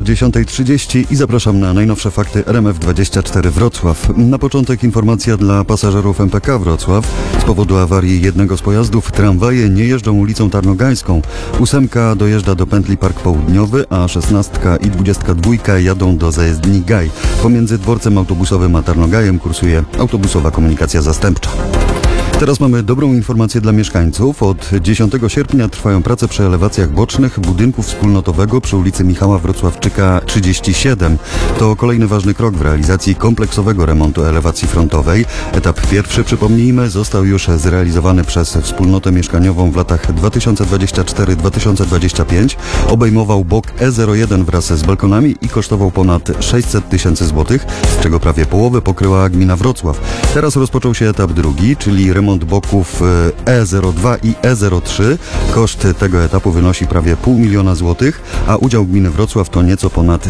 10:30 i zapraszam na najnowsze fakty RMF24 Wrocław. Na początek informacja dla pasażerów MPK Wrocław. Z powodu awarii jednego z pojazdów tramwaje nie jeżdżą ulicą Tarnogańską. 8 dojeżdża do pętli Park Południowy, a 16 i 22 jadą do zajezdni Gaj. Pomiędzy dworcem autobusowym a Tarnogajem kursuje autobusowa komunikacja zastępcza. Teraz mamy dobrą informację dla mieszkańców. Od 10 sierpnia trwają prace przy elewacjach bocznych budynku wspólnotowego przy ulicy Michała Wrocławczyka 37. To kolejny ważny krok w realizacji kompleksowego remontu elewacji frontowej. Etap pierwszy, przypomnijmy, został już zrealizowany przez wspólnotę mieszkaniową w latach 2024-2025. Obejmował bok E01 wraz z balkonami i kosztował ponad 600 tysięcy złotych, z czego prawie połowę pokryła gmina Wrocław. Teraz rozpoczął się etap drugi, czyli remont boków E02 i E03. Koszt tego etapu wynosi prawie 500 000 złotych, a udział gminy Wrocław to nieco ponad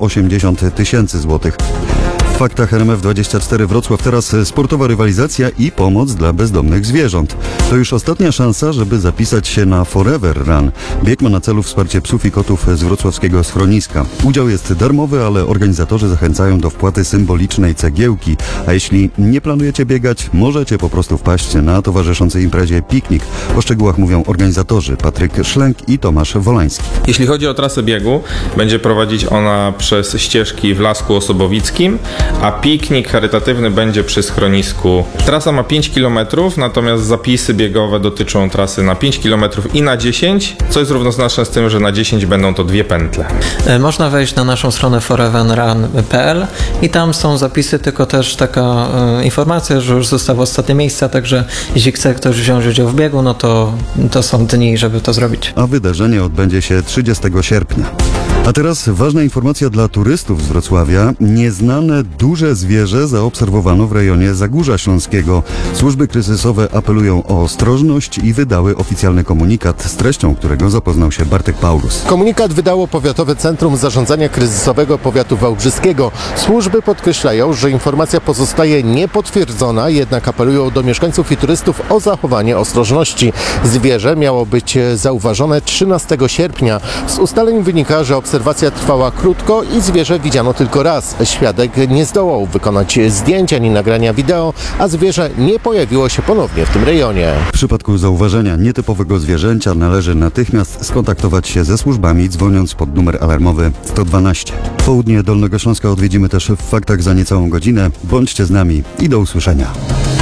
180 tysięcy złotych. W faktach RMF24 Wrocław teraz sportowa rywalizacja i pomoc dla bezdomnych zwierząt. To już ostatnia szansa, żeby zapisać się na Forever Run. Bieg ma na celu wsparcie psów i kotów z wrocławskiego schroniska. Udział jest darmowy, ale organizatorzy zachęcają do wpłaty symbolicznej cegiełki. A jeśli nie planujecie biegać, możecie po prostu wpaść na towarzyszącej imprezie piknik. O szczegółach mówią organizatorzy Patryk Szlęk i Tomasz Wolański. Jeśli chodzi o trasę biegu, będzie prowadzić ona przez ścieżki w Lasku Osobowickim, a piknik charytatywny będzie przy schronisku. Trasa ma 5 km, natomiast zapisy biegowe dotyczą trasy na 5 km i na 10, co jest równoznaczne z tym, że na 10 będą to 2 pętle. Można wejść na naszą stronę foreverrun.pl i tam są zapisy, tylko też taka informacja, że już zostały ostatnie miejsca, także jeśli chce ktoś wziąć udział w biegu, no to są dni, żeby to zrobić. A wydarzenie odbędzie się 30 sierpnia. A teraz ważna informacja dla turystów z Wrocławia. Nieznane duże zwierzę zaobserwowano w rejonie Zagórza Śląskiego. Służby kryzysowe apelują o ostrożność i wydały oficjalny komunikat, z treścią którego zapoznał się Bartek Paulus. Komunikat wydało Powiatowe Centrum Zarządzania Kryzysowego Powiatu Wałbrzyskiego. Służby podkreślają, że informacja pozostaje niepotwierdzona, jednak apelują do mieszkańców i turystów o zachowanie ostrożności. Zwierzę miało być zauważone 13 sierpnia. Z ustaleń wynika, że obserwacja trwała krótko i zwierzę widziano tylko raz. Świadek nie zdołał wykonać zdjęć ani nagrania wideo, a zwierzę nie pojawiło się ponownie w tym rejonie. W przypadku zauważenia nietypowego zwierzęcia należy natychmiast skontaktować się ze służbami, dzwoniąc pod numer alarmowy 112. Południe Dolnego Śląska odwiedzimy też w faktach za niecałą godzinę. Bądźcie z nami i do usłyszenia.